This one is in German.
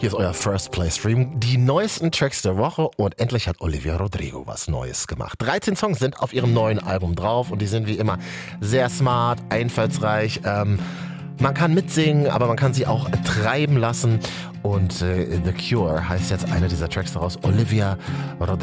Hier ist euer First Play Stream. Die neuesten Tracks der Woche und endlich hat Olivia Rodrigo was Neues gemacht. 13 Songs sind auf ihrem neuen Album drauf und die sind wie immer sehr smart, einfallsreich. Man kann mitsingen, aber man kann sie auch treiben lassen. Und The Cure heißt jetzt einer dieser Tracks daraus. Olivia Rodrigo.